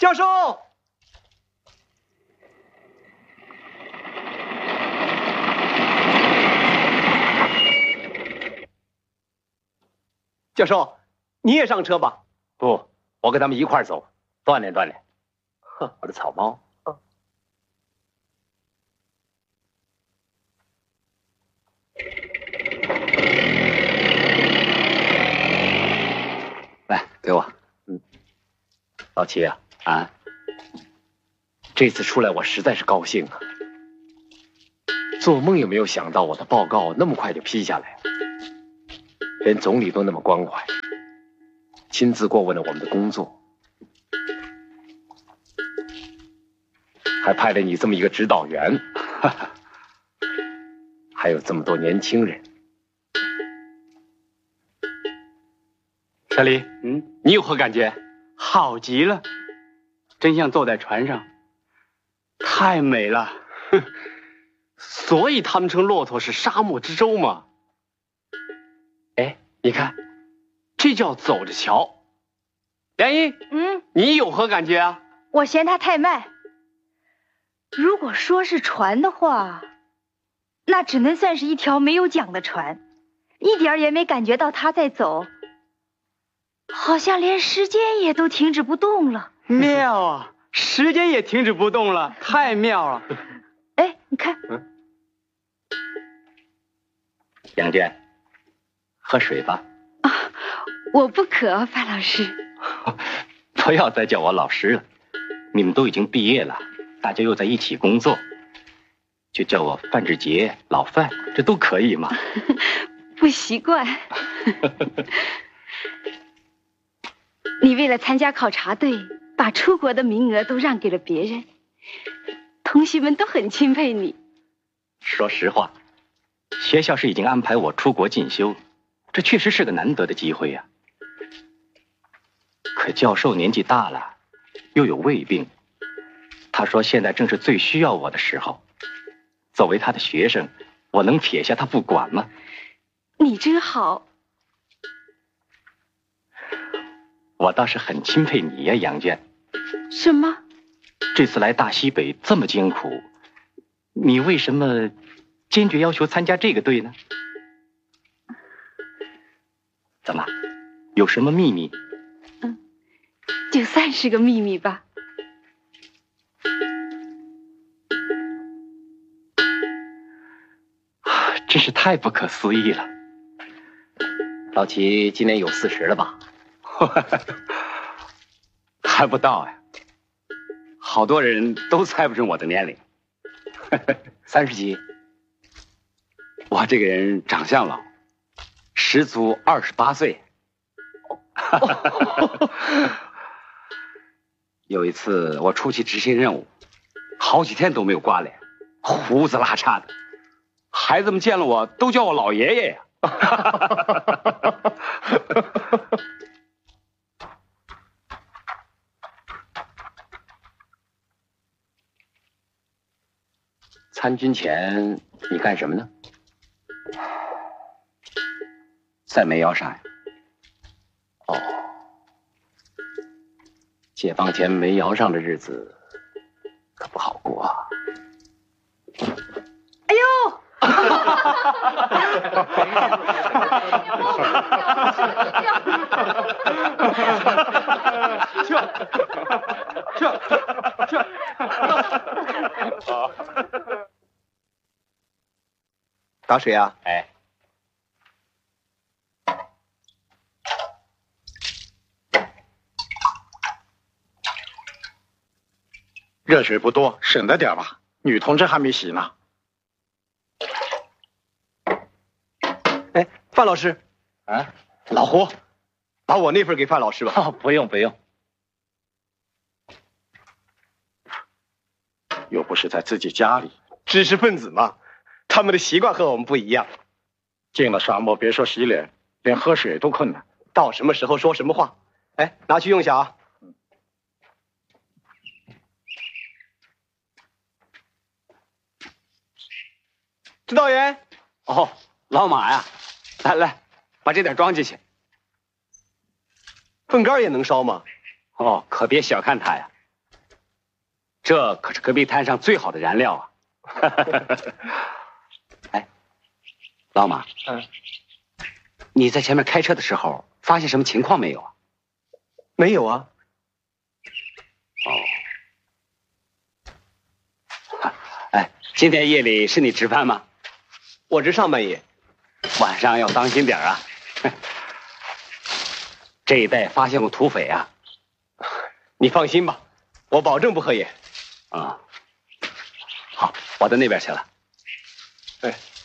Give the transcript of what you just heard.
教授。教授，你也上车吧？ 不，我跟他们一块儿走，锻炼锻炼。哼，我的草猫。来，给我。老齐啊，这次出来我实在是高兴啊！做梦也没有想到我的报告那么快就批下来了，连总理都那么关怀，亲自过问了我们的工作，还派了你这么一个指导员，还有这么多年轻人。 小李，你有何感觉？好极了，真像坐在船上，太美了。所以他们称骆驼是沙漠之舟嘛。哎，你看，这叫走着瞧。梁一，你有何感觉啊？ 我嫌它太慢。如果说是船的话，那只能算是一条没有桨的船，一点儿也没感觉到它在走。好像连时间也都停止不动了。 妙啊，时间也停止不动了，太妙了。 哎，你看。 杨娟，喝水吧。 啊，我不渴，范老师。 不要再叫我老师了，你们都已经毕业了，大家又在一起工作，就叫我范志杰、老范，这都可以嘛。 不习惯。你为了参加考察队，把出国的名额都让给了别人，同学们都很钦佩你。 说实话，学校是已经安排我出国进修，这确实是个难得的机会呀。可教授年纪大了，又有胃病，他说现在正是最需要我的时候。作为他的学生，我能撇下他不管吗？ 你真好。 我倒是很钦佩你呀，杨娟。 什么？ 这次来大西北这么艰苦，你为什么坚决要求参加这个队呢？怎么，有什么秘密？ 就算是个秘密吧。 真是太不可思议了。老齐今年有40了吧？ 还不到呀，好多人都猜不准我的年龄。 30几？ 我这个人长相老，十足28岁。有一次我出去执行任务，好几天都没有刮脸，胡子拉碴的，孩子们见了我都叫我老爷爷呀。 参军前你干什么呢？ 在煤窑上呀。 哦，解放前煤窑上的日子可不好过啊。 哎呦！ 打水啊？ 哎， 热水不多，省着点吧。女同志还没洗呢。 哎，范老师， 啊， 老胡，把我那份给范老师吧。 哦，不用不用。 又不是在自己家里。 知识分子嘛，他们的习惯和我们不一样。 进了沙漠，别说洗脸，连喝水都困难。 到什么时候说什么话。哎，拿去用一下啊。指导员。 哦，老马呀，来来，把这点装进去。 粪缸也能烧吗？ 哦，可别小看它呀， 这可是戈壁滩上最好的燃料啊！哎，老马，你在前面开车的时候发现什么情况没有啊？ 没有啊。 哦。哎，今天夜里是你值班吗？ 我值上半夜。 晚上要当心点啊！这一带发现过土匪啊！ 你放心吧，我保证不合眼。 啊，好，我到那边去了。 哎。